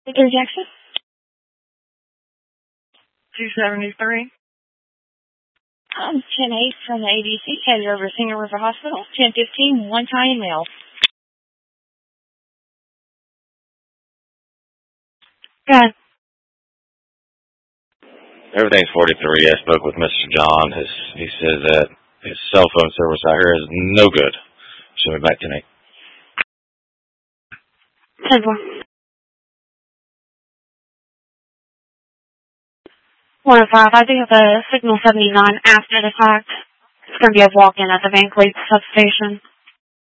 Victor Jackson? 273. I'm 10-8 from the ADC, headed over to Singing River Hospital. 10-15, one Italian male. Good. Everything's 43. I spoke with Mr. John. He says that his cell phone service out here is no good. Show me back tonight. 10-4. 105. I think it's a signal 79 after the fact. It's going to be a walk-in at the Van Cleef substation.